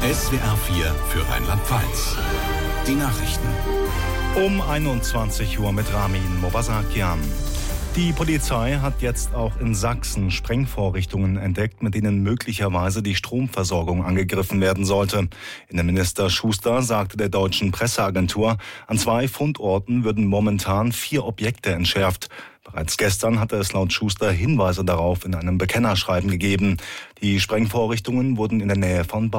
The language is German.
SWR 4 für Rheinland-Pfalz. Die Nachrichten. Um 21 Uhr mit Ramin Mobasakian. Die Polizei hat jetzt auch in Sachsen Sprengvorrichtungen entdeckt, mit denen möglicherweise die Stromversorgung angegriffen werden sollte. Innenminister Schuster sagte der deutschen Presseagentur, an 2 Fundorten würden momentan 4 Objekte entschärft. Bereits gestern hatte es laut Schuster Hinweise darauf in einem Bekennerschreiben gegeben. Die Sprengvorrichtungen wurden in der Nähe von